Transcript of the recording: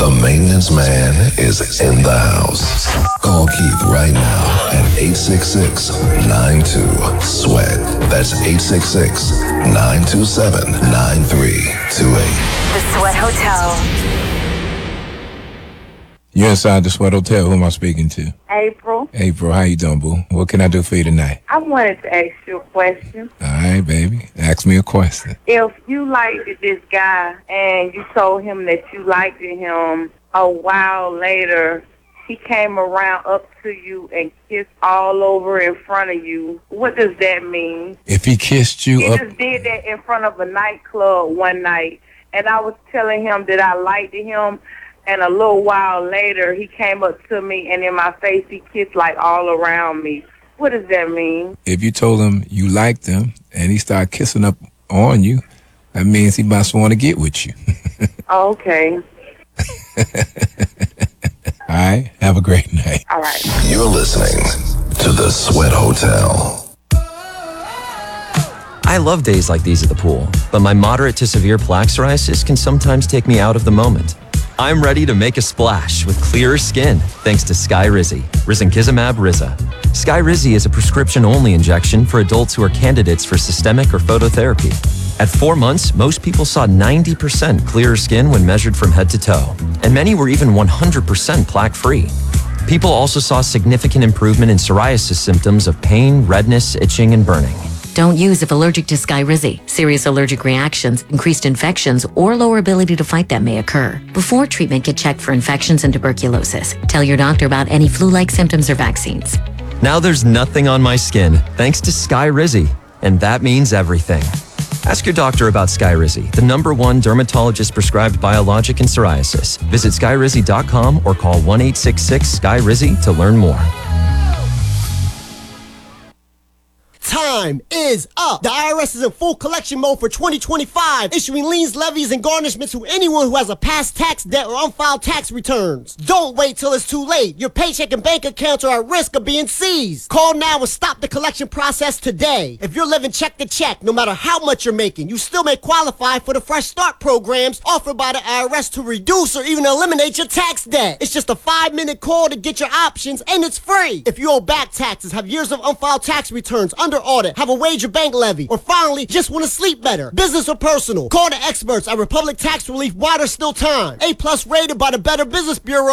The maintenance man is in the house. Call Keith right now at 866-92-SWEAT. That's 866-927-9328. The Sweat Hotel. You're inside the Sweat Hotel. Who am I speaking to? April. April, how you doing, boo? What can I do for you tonight? I wanted to ask you a question. All right, baby. Ask me a question. If you liked this guy and you told him that you liked him, a while later he came around up to you and kissed all over in front of you, what does that mean? If he kissed you He up... just did that in front of a nightclub one night, and I was telling him that I liked him, and a little while later, he came up to me, and in my face, he kissed, like, all around me. What does that mean? If you told him you liked him, and he started kissing up on you, that means he must want to get with you. Oh, okay. All right. Have a great night. All right. You're listening to The Sweat Hotel. I love days like these at the pool, but my moderate to severe plaque psoriasis can sometimes take me out of the moment. I'm ready to make a splash with clearer skin thanks to Skyrizi, Risankizumab Riza. Skyrizi is a prescription-only injection for adults who are candidates for systemic or phototherapy. At 4 months, most people saw 90% clearer skin when measured from head to toe, and many were even 100% plaque-free. People also saw significant improvement in psoriasis symptoms of pain, redness, itching, and burning. Don't use if allergic to Skyrizi. Serious allergic reactions, increased infections, or lower ability to fight them may occur. Before treatment, get checked for infections and tuberculosis. Tell your doctor about any flu-like symptoms or vaccines. Now there's nothing on my skin thanks to Skyrizi, and that means everything. Ask your doctor about Skyrizi, the #1 dermatologist-prescribed biologic in psoriasis. Visit Skyrizi.com or call 1-866-SKYRIZI to learn more. Time is up. The IRS is in full collection mode for 2025, issuing liens, levies, and garnishments to anyone who has a past tax debt or unfiled tax returns. Don't wait till it's too late. Your paycheck and bank accounts are at risk of being seized. Call now and stop the collection process today. If you're living check to check, no matter how much you're making, you still may qualify for the Fresh Start programs offered by the IRS to reduce or even eliminate your tax debt. It's just a 5-minute call to get your options, and it's free. If you owe back taxes, have years of unfiled tax returns, under audit, have a wage or bank levy, or finally just want to sleep better, business or personal, call the experts at Republic Tax Relief while there's still time. A+ rated by the Better Business Bureau.